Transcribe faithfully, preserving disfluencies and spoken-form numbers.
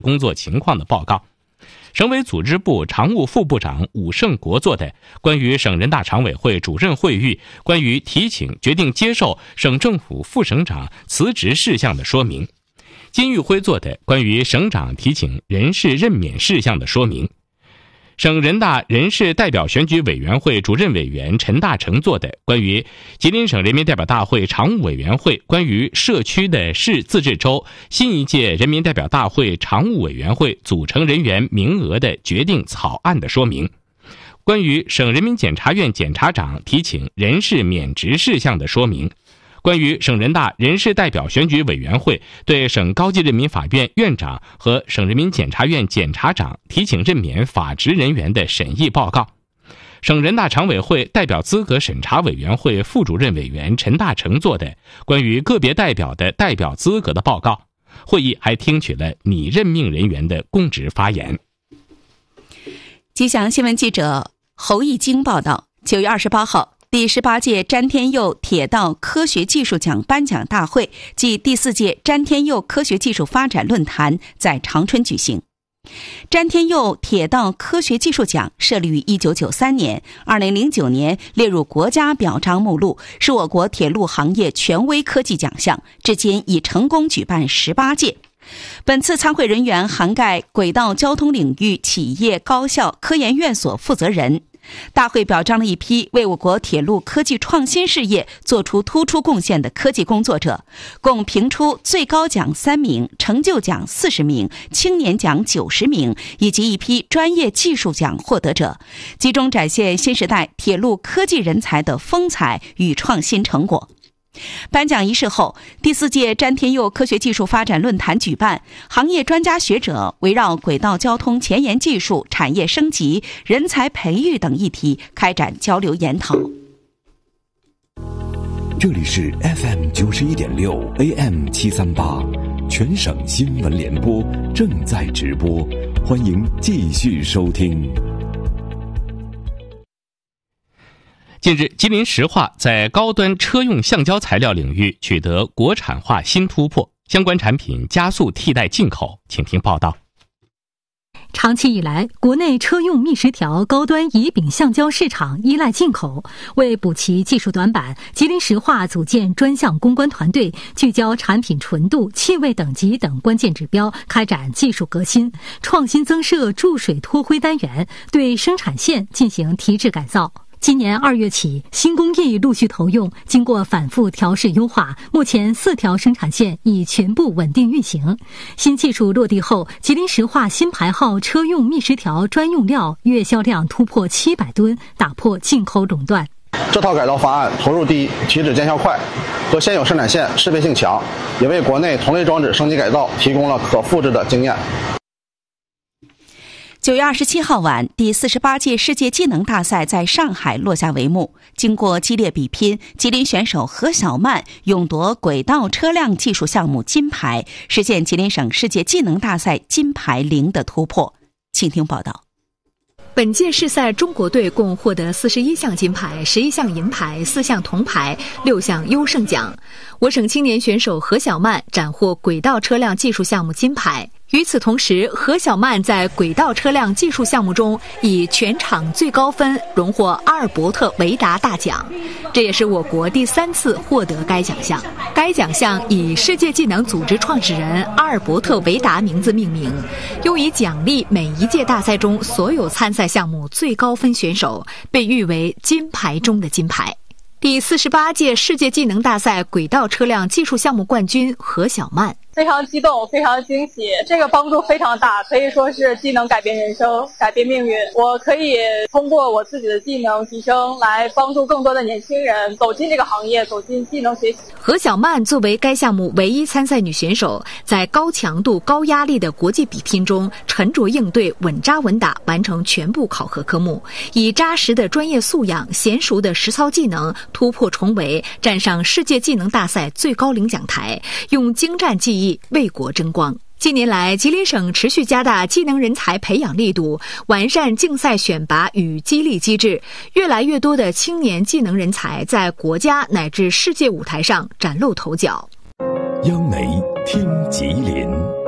工作情况的报告。省委组织部常务副部长武胜国做的关于省人大常委会主任会议关于提请决定接受省政府副省长辞职事项的说明。金玉辉做的关于省长提请人事任免事项的说明。省人大人事代表选举委员会主任委员陈大成做的关于吉林省人民代表大会常务委员会关于社区的市自治州新一届人民代表大会常务委员会组成人员名额的决定草案的说明。关于省人民检察院检察长提请人事免职事项的说明。关于省人大人事代表选举委员会对省高级人民法院院长和省人民检察院检察长提请任免法职人员的审议报告。省人大常委会代表资格审查委员会副主任委员陈大成做的关于个别代表的代表资格的报告。会议还听取了拟任命人员的公职发言。 吉祥新闻记者侯义京报道，九月二十八号第十八届詹天佑铁道科学技术奖颁奖大会暨第四届詹天佑科学技术发展论坛在长春举行。詹天佑铁道科学技术奖设立于一九九三年，二零零九年列入国家表彰目录，是我国铁路行业权威科技奖项，至今已成功举办十八届。本次参会人员涵盖轨道交通领域企业、高校、科研院所负责人。大会表彰了一批为我国铁路科技创新事业做出突出贡献的科技工作者，共评出最高奖三名、成就奖四十名、青年奖九十名，以及一批专业技术奖获得者，集中展现新时代铁路科技人才的风采与创新成果。颁奖仪式后，第四届詹天佑科学技术发展论坛举办，行业专家学者围绕轨道交通前沿技术、产业升级、人才培育等议题开展交流研讨。 这里是 F M 九十一点六 A M 七三八，全省新闻联播正在直播，欢迎继续收听。 近日，吉林石化在高端车用橡胶材料领域取得国产化新突破，相关产品加速替代进口。请听报道。 长期以来，国内车用密实条高端乙丙橡胶市场依赖进口。为补齐技术短板，吉林石化组建专项攻关团队，聚焦产品纯度、气味等级等关键指标，开展技术革新，创新增设注水脱灰单元，对生产线进行提质改造。今年二月起，新工艺陆续投用，经过反复调试优化，目前四条生产线已全部稳定运行。新技术落地后，吉林石化新牌号车用密实条专用料月销量突破七百吨，打破进口垄断。 这套改造方案投入低、提质见效快，和现有生产线适配性强，也为国内同类装置升级改造提供了可复制的经验。 九月二十七号晚，第四十八届世界技能大赛在上海落下帷幕。经过激烈比拼，吉林选手何小曼勇夺轨道车辆技术项目金牌，实现吉林省世界技能大赛金牌零的突破。请听报道。 本届世赛，中国队共获得四十一项金牌、十一项银牌、四项铜牌、六项优胜奖。我省青年选手何小曼斩获轨道车辆技术项目金牌。与此同时，何小曼在轨道车辆技术项目中以全场最高分荣获阿尔伯特维达大奖，这也是我国第三次获得该奖项。该奖项以世界技能组织创始人阿尔伯特维达名字命名，用以奖励每一届大赛中所有参赛项目最高分选手，被誉为金牌中的金牌。第四十八届世界技能大赛轨道车辆技术项目冠军何小曼。 非常激动，非常惊喜，这个帮助非常大，可以说是技能改变人生，改变命运。我可以通过我自己的技能提升，来帮助更多的年轻人走进这个行业，走进技能学习。 何小曼作为该项目唯一参赛女选手，在高强度、高压力的国际比拼中，沉着应对，稳扎稳打，完成全部考核科目，以扎实的专业素养、娴熟的实操技能，突破重围，站上世界技能大赛最高领奖台，用精湛技艺为国争光。近年来，吉林省持续加大技能人才培养力度，完善竞赛选拔与激励机制，越来越多的青年技能人才在国家乃至世界舞台上崭露头角。 央媒听吉林。